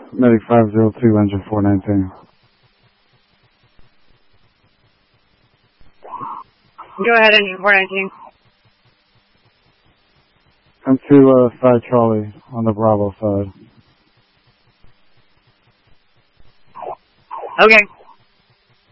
Medic 502, engine 419. Go ahead, engine 419. Come to side Charlie on the Bravo side. Okay.